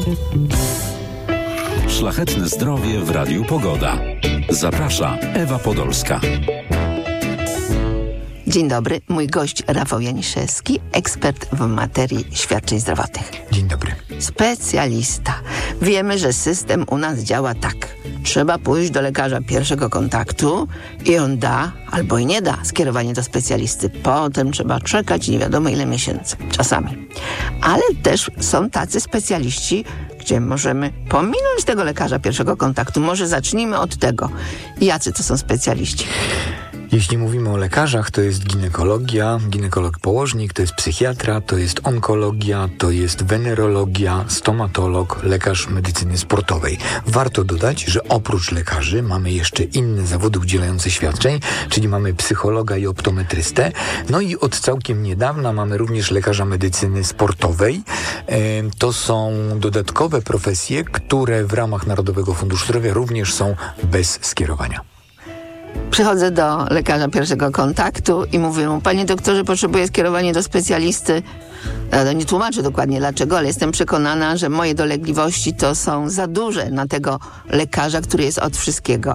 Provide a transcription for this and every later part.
Szlachetne zdrowie w Radiu Pogoda. Zaprasza Ewa Podolska. Dzień dobry, mój gość Rafał Janiszewski, ekspert w materii świadczeń zdrowotnych. Dzień dobry. Specjalista. Wiemy, że system u nas działa tak. Trzeba pójść do lekarza pierwszego kontaktu i on da, albo i nie da skierowanie do specjalisty. Potem trzeba czekać nie wiadomo ile miesięcy, czasami. Ale też są tacy specjaliści, gdzie możemy pominąć tego lekarza pierwszego kontaktu. Może zacznijmy od tego. Jacy to są specjaliści? Jeśli mówimy o lekarzach, to jest ginekologia, ginekolog-położnik, to jest psychiatra, to jest onkologia, to jest wenerologia, stomatolog, lekarz medycyny sportowej. Warto dodać, że oprócz lekarzy mamy jeszcze inne zawody udzielające świadczeń, czyli mamy psychologa i optometrystę. No i od całkiem niedawna mamy również lekarza medycyny sportowej. To są dodatkowe profesje, które w ramach Narodowego Funduszu Zdrowia również są bez skierowania. Przychodzę do lekarza pierwszego kontaktu i mówię mu: panie doktorze, potrzebuję skierowanie do specjalisty. Ja nie tłumaczę dokładnie dlaczego, ale jestem przekonana, że moje dolegliwości to są za duże na tego lekarza, który jest od wszystkiego.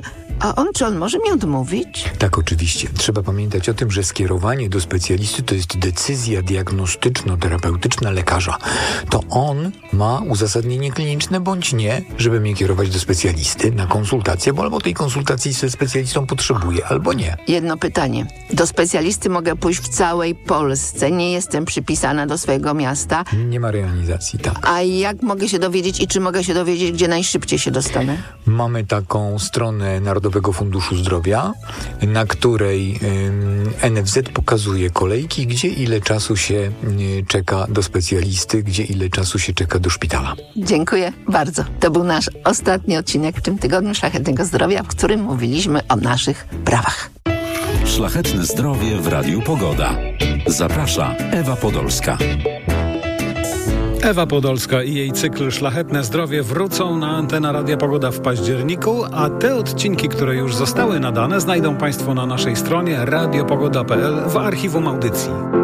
Czy on może mi odmówić? Tak, oczywiście. Trzeba pamiętać o tym, że skierowanie do specjalisty to jest decyzja diagnostyczno-terapeutyczna lekarza. To on ma uzasadnienie kliniczne bądź nie, żeby mnie kierować do specjalisty na konsultację, bo albo tej konsultacji ze specjalistą potrzebuję, albo nie. Jedno pytanie. Do specjalisty mogę pójść w całej Polsce. Nie jestem przypisana do swojego miasta. Nie ma realizacji, tak. A jak mogę się dowiedzieć i czy mogę się dowiedzieć, gdzie najszybciej się dostanę? Mamy taką stronę Narodowego Funduszu Zdrowia, na której NFZ pokazuje kolejki, gdzie ile czasu się czeka do specjalisty, gdzie ile czasu się czeka do szpitala. Dziękuję bardzo. To był nasz ostatni odcinek w tym tygodniu Szlachetnego Zdrowia, w którym mówiliśmy o naszych prawach. Szlachetne zdrowie w Radiu Pogoda. Zaprasza Ewa Podolska. Ewa Podolska i jej cykl Szlachetne Zdrowie wrócą na antenę Radia Pogoda w październiku, a te odcinki, które już zostały nadane, znajdą Państwo na naszej stronie radiopogoda.pl w archiwum audycji.